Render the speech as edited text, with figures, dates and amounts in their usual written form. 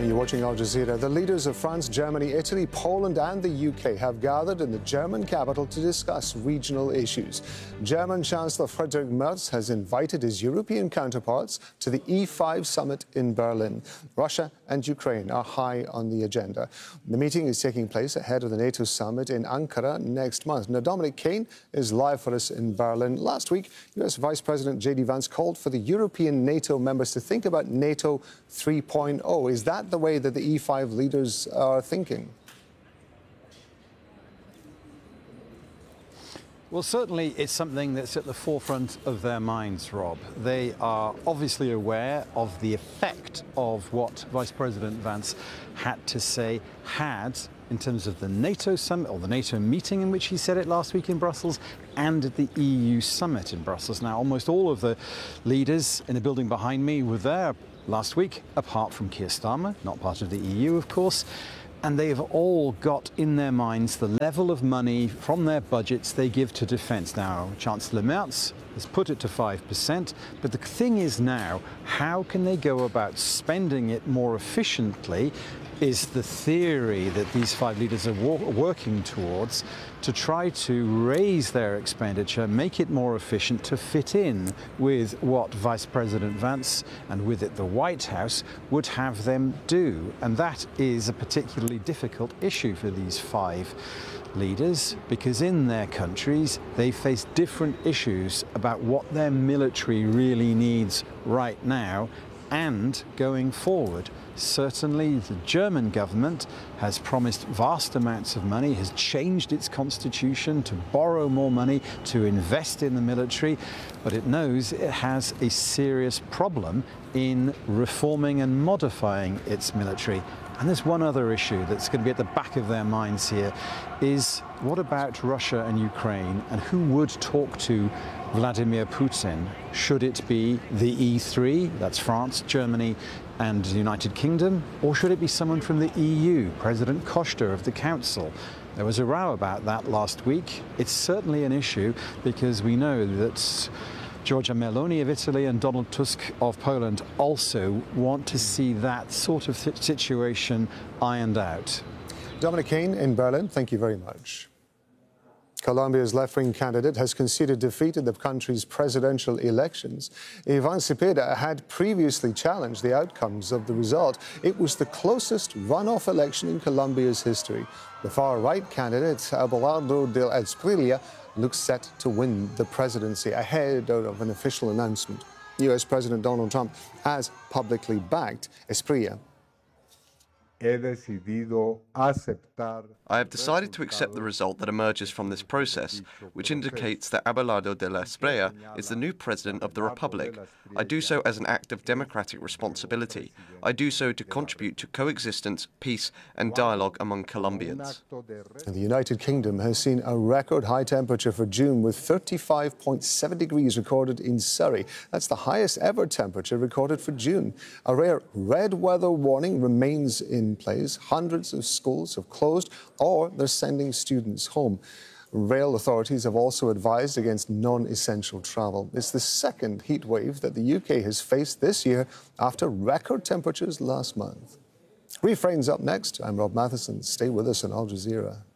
You're watching Al Jazeera. The leaders of France, Germany, Italy, Poland and the UK have gathered in the German capital to discuss regional issues. German Chancellor Friedrich Merz has invited his European counterparts to the E5 summit in Berlin. Russia and Ukraine are high on the agenda. The meeting is taking place ahead of the NATO summit in Ankara next month. Now, Dominic Kane is live for us in Berlin. Last week, US Vice President J.D. Vance called for the European NATO members to think about NATO 3.0. Is that the way that the E5 leaders are thinking? Well, certainly it's something that's at the forefront of their minds, Rob. They are obviously aware of the effect of what Vice President Vance had to say in terms of the NATO summit, or the NATO meeting in which he said it last week in Brussels, and at the EU summit in Brussels. Now, almost all of the leaders in the building behind me were there last week, apart from Keir Starmer, not part of the EU, of course. And they have all got in their minds the level of money from their budgets they give to defence. Now, Chancellor Merz has put it to 5%, but the thing is now, how can they go about spending it more efficiently is the theory that these five leaders are working towards, to try to raise their expenditure, make it more efficient to fit in with what Vice President Vance and with it the White House would have them do. And that is a particularly difficult issue for these five leaders, because in their countries they face different issues about what their military really needs right now and going forward. Certainly the German government has promised vast amounts of money, has changed its constitution to borrow more money, to invest in the military, but it knows it has a serious problem in reforming and modifying its military. And there's one other issue that's going to be at the back of their minds here, is what about Russia and Ukraine, and who would talk to Vladimir Putin? Should it be the E3, that's France, Germany and the United Kingdom, or should it be someone from the EU, President Costa of the Council? There was a row about that last week. It's certainly an issue because we know that Giorgia Meloni of Italy and Donald Tusk of Poland also want to see that sort of situation ironed out. Dominic Kane in Berlin, thank you very much. Colombia's left-wing candidate has conceded defeat in the country's presidential elections. Ivan Cepeda had previously challenged the outcomes of the result. It was the closest runoff election in Colombia's history. The far-right candidate, Abelardo del Espriella, looks set to win the presidency ahead of an official announcement. US President Donald Trump has publicly backed Espriella. I have decided to accept the result that emerges from this process, which indicates that Abelardo de la Espriella is the new president of the Republic. I do so as an act of democratic responsibility. I do so to contribute to coexistence, peace and dialogue among Colombians. And the United Kingdom has seen a record high temperature for June, with 35.7 degrees recorded in Surrey. That's the highest ever temperature recorded for June. A rare red weather warning remains in place. Hundreds of schools have closed or they're sending students home. Rail authorities have also advised against non-essential travel. It's the second heat wave that the UK has faced this year after record temperatures last month. Refrains up next. I'm Rob Matheson. Stay with us on Al Jazeera.